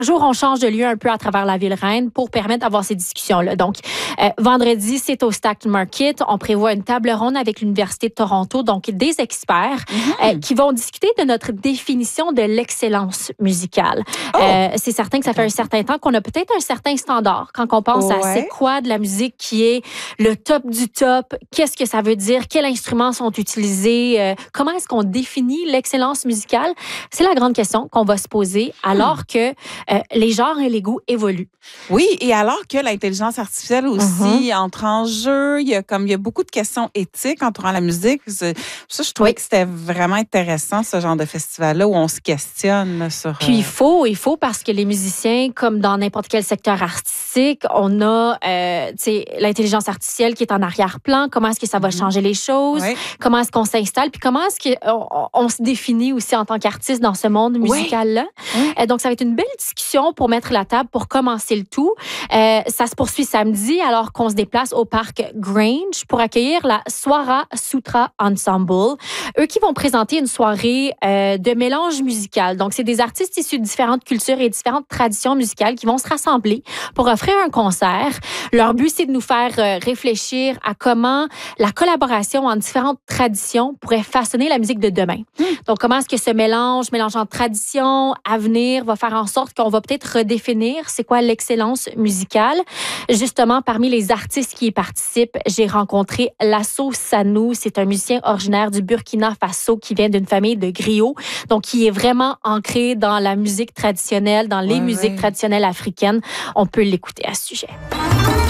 jour, on change de lieu un peu à travers la ville reine pour permettre d'avoir ces discussions-là. Donc, vendredi, c'est au Stack Market. On prévoit une table ronde avec l'Université de Toronto, donc des experts qui vont discuter de notre définition de l'excellence musicale. C'est certain que ça fait un certain temps qu'on a peut-être un certain standard quand on pense à c'est quoi de la musique qui est le top du top, qu'est-ce que ça veut dire, quels instruments sont utilisés, comment est-ce qu'on définit l'excellence musicale. C'est la grande question qu'on va se poser alors que les genres et les goûts évoluent. Oui, et alors que l'intelligence artificielle aussi entre en jeu, il y a beaucoup de questions éthiques entourant la musique. Ça, je trouvais que c'était vraiment intéressant, ce genre de festival-là, où on se questionne là, sur... Puis il faut, parce que les musiciens, comme dans n'importe quel secteur artistique, on a l'intelligence artificielle qui est en arrière-plan. Comment est-ce que ça va changer les choses? Comment est-ce qu'on s'installe? Puis comment est-ce qu'on se définit aussi en tant qu'artiste dans ce monde musical-là? Donc, ça va être une belle discussion pour mettre la table, pour commencer le tout. Ça se poursuit samedi alors qu'on se déplace au parc Grange pour accueillir la Swara Sutra Ensemble. Eux qui vont présenter une soirée de mélange musical. Donc, c'est des artistes issus de différentes cultures et différentes traditions musicales qui vont se rassembler pour offrir un concert. Leur but, c'est de nous faire réfléchir à comment la collaboration entre différentes traditions pourrait façonner la musique de demain. Donc, comment est-ce que ce mélangeant tradition, avenir, va faire en sorte qu'on va peut-être redéfinir c'est quoi l'excellence musicale. Justement, parmi les artistes qui y participent, j'ai rencontré Lasso Sanou. C'est un musicien originaire du Burkina Faso qui vient d'une famille de griots, donc qui est vraiment ancré dans la musique traditionnelle, dans les musiques traditionnelles africaines. On peut l'écouter à ce sujet.